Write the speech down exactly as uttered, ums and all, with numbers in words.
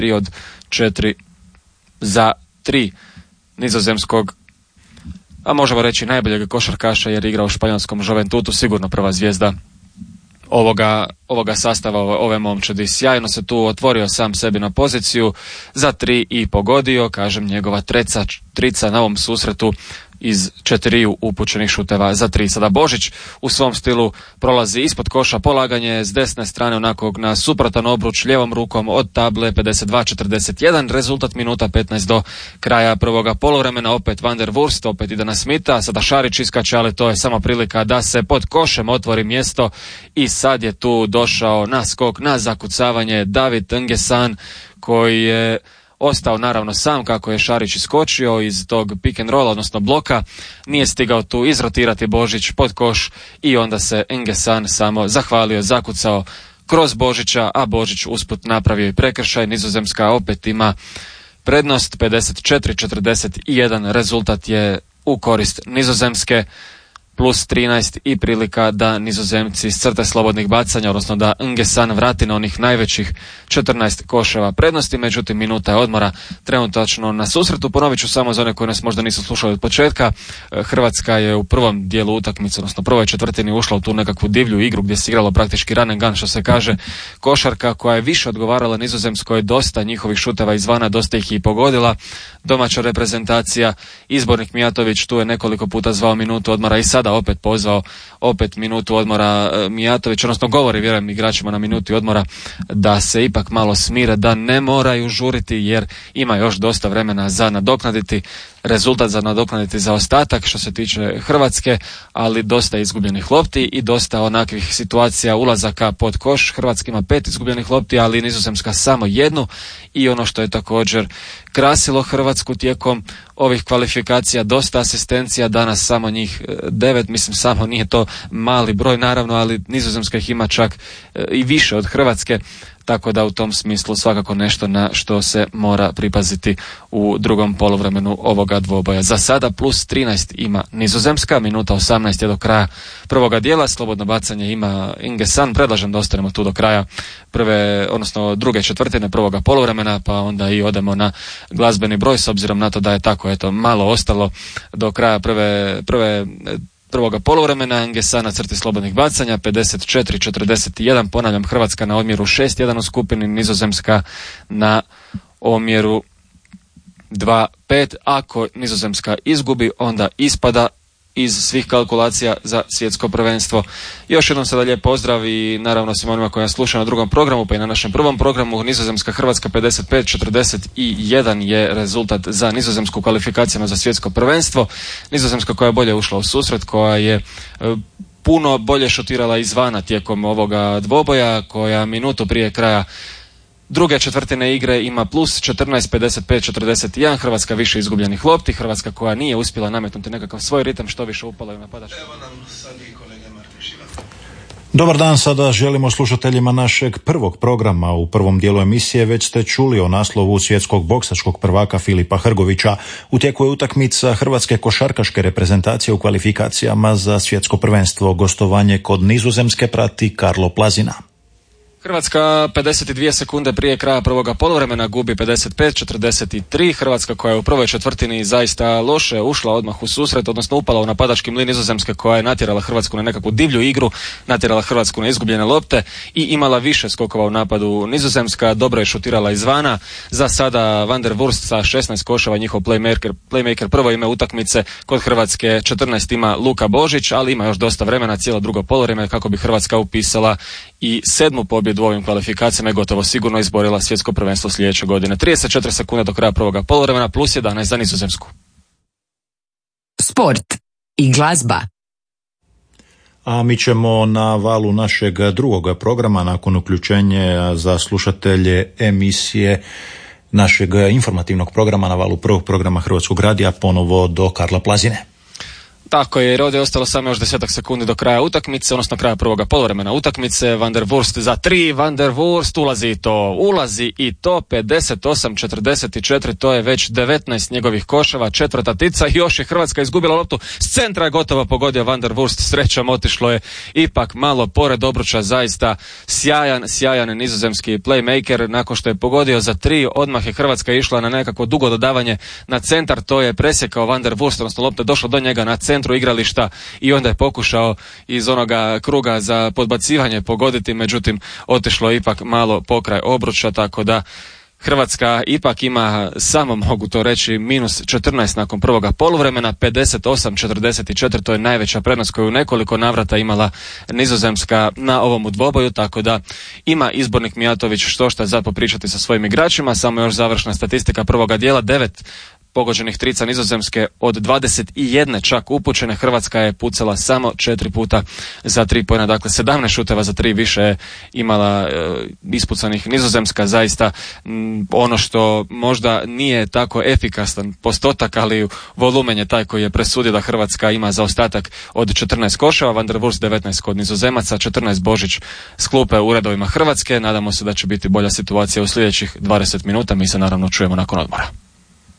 od četiri za tri nizozemskog, a možemo reći najboljeg košarkaša jer igra u španjolskom Juventusu, sigurno prva zvijezda ovoga, ovoga sastava, ove, ove momčadi. Sjajno se tu otvorio sam sebi na poziciju, za tri i pogodio, kažem, njegova treca, trica na ovom susretu iz četiriju upućenih šuteva za tri. Sada Božić u svom stilu prolazi ispod koša, polaganje s desne strane onako na suprotan obruč lijevom rukom od table, pedeset dva četrdeset jedan, rezultat minuta petnaest do kraja prvoga poluvremena. Opet Van der Wurst, opet ide na Smitha, sada Šarić iskače, ali to je samo prilika da se pod košem otvori mjesto i sad je tu došao na skok, na zakucavanje David N'Guessan, koji je ostao naravno sam kako je Šarić iskočio iz tog pick and rolla, odnosno bloka. Nije stigao tu izrotirati Božić pod koš i onda se N'Guessan samo zahvalio, zakucao kroz Božića, a Božić usput napravio i prekršaj. Nizozemska opet ima prednost, pedeset četiri četrdeset jedan, rezultat je u korist Nizozemske, plus trinaest i prilika da Nizozemci s crte slobodnih bacanja, odnosno da N'Guessan vrati na onih najvećih četrnaest koševa prednosti. Međutim, minuta je odmora trenutačno na susretu. Ponovit ću samo za one koji nas možda nisu slušali od početka. Hrvatska je u prvom dijelu utakmice, odnosno prvoj četvrtini, ušla u tu nekakvu divlju igru gdje se igralo praktički run and gun, što se kaže, košarka koja je više odgovarala Nizozemskoj, dosta njihovih šuteva izvana, dosta ih i pogodila. Domaća reprezentacija, izbornik Mijatović tu je nekoliko puta zvao minutu odmora i sada opet pozvao opet minutu odmora Mijatović, odnosno govori, vjerujem, igračima na minuti odmora da se ipak malo smire, da ne moraju žuriti jer ima još dosta vremena za nadoknaditi rezultat, za nadoknaditi za ostatak što se tiče Hrvatske, ali dosta izgubljenih lopti i dosta onakvih situacija ulazaka pod koš. Hrvatska ima pet izgubljenih lopti, ali Nizozemska samo jednu, i ono što je također krasilo Hrvatsku tijekom ovih kvalifikacija, dosta asistencija, danas samo njih devet, mislim samo, nije to mali broj naravno, ali Nizozemska ih ima čak i više od Hrvatske, tako da u tom smislu svakako nešto na što se mora pripaziti u drugom poluvremenu ovoga dvoboja. Za sada plus trinaest ima Nizozemska, minuta osamnaest je do kraja prvoga dijela, slobodno bacanje ima N'Guessan. Predlažem da ostanemo tu do kraja prve, odnosno druge četvrtine prvoga poluvremena, pa onda i odemo na glazbeni broj, s obzirom na to da je tako eto malo ostalo do kraja prve, prve prvoga poluvremena. N'Guessan na crti slobodnih bacanja, pedeset četiri četrdeset jedan, ponavljam, Hrvatska na omjeru šest jedan u skupini, Nizozemska na omjeru dva pet. Ako Nizozemska izgubi, onda ispada iz svih kalkulacija za svjetsko prvenstvo. Još jednom sada lijep pozdrav i naravno svima onima koji nas slušaju na drugom programu, pa i na našem prvom programu. Nizozemska Hrvatska pedeset pet četrdeset jedan je rezultat za Nizozemsku kvalifikacijama za svjetsko prvenstvo. Nizozemska koja je bolje ušla u susret, koja je e, puno bolje šutirala izvana tijekom ovoga dvoboja, koja minutu prije kraja druge četvrtine igre ima plus četrnaest pedeset pet četrdeset jedan, Hrvatska više izgubljenih lopti, Hrvatska koja nije uspjela nametnuti nekakav svoj ritam, što više upala i napadač. Evo nam sad i kolega Martin Šivan. Dobar dan, sada želimo slušateljima našeg prvog programa. U prvom dijelu emisije već ste čuli o naslovu svjetskog boksačkog prvaka Filipa Hrgovića. U tijeku je utakmica hrvatske košarkaške reprezentacije u kvalifikacijama za svjetsko prvenstvo. Gostovanje kod Nizozemske prati Karlo Plazina. Hrvatska pedeset dvije sekunde prije kraja prvoga poluvremena gubi pedeset pet četrdeset tri. Hrvatska koja je u prvoj četvrtini zaista loše ušla odmah u susret, odnosno upala u napadački mlin Nizozemske koja je natjerala Hrvatsku na nekakvu divlju igru, natjerala Hrvatsku na izgubljene lopte i imala više skokova u napadu. Nizozemska dobro je šutirala izvana. Za sada Van der Wurst sa šesnaest koševa, njihov playmaker, playmaker prvo ime utakmice. Kod Hrvatske četrnaest ima Luka Božić, ali ima još dosta vremena, cijelo drugo poluvrijeme kako bi Hrvatska upisala i sedmu pobjedu u ovim kvalifikacijama i gotovo sigurno izborila svjetsko prvenstvo sljedeće godine. trideset četiri sekunde do kraja prvoga poluvremena, plus jedanaest za Nizozemsku. Sport i glazba. A mi ćemo na valu našeg drugog programa, nakon uključenja za slušatelje emisije našeg informativnog programa na valu prvog programa Hrvatskog radija, ponovo do Karla Plazine. Tako je, jer ovdje je ostalo samo još desetak sekundi do kraja utakmice, odnosno kraja prvoga poluvremena utakmice. Van der Wurst za tri, Van der Wurst ulazi i to, ulazi i to, pedeset osam četrdeset četiri, to je već devetnaest njegovih koševa, četvrta tica i još je Hrvatska izgubila loptu, s centra je gotovo pogodio Van der Wurst, srećom otišlo je ipak malo pored obruča, zaista sjajan, sjajan nizozemski playmaker, nakon što je pogodio za tri, odmah je Hrvatska išla na nekakvo dugo dodavanje na centar, to je presjekao Van der Wurst, odnosno lopta došla do njega na centru igrališta i onda je pokušao iz onoga kruga za podbacivanje pogoditi, međutim otišlo je ipak malo pokraj obruča, tako da Hrvatska ipak ima, samo mogu to reći, minus četrnaest nakon prvoga poluvremena, pedeset osam četrdeset četiri, to je najveća prednost koju u nekoliko navrata imala Nizozemska na ovom dvoboju, tako da ima izbornik Mijatović što šta za popričati sa svojim igračima. Samo još završna statistika prvoga dijela, devet pogođenih trica Nizozemske od dvadeset jedan čak upućene, Hrvatska je pucala samo četiri puta za tri poena, dakle sedamnaest šuteva za tri više je imala e, ispucanih Nizozemska, zaista m, ono što možda nije tako efikasan postotak, ali volumen je taj koji je presudio da Hrvatska ima zaostatak od četrnaest koševa, Van der Wurst devetnaest kod Nizozemaca, četrnaest Božić s klupe u redovima Hrvatske. Nadamo se da će biti bolja situacija u sljedećih dvadeset minuta, mi se naravno čujemo nakon odmora.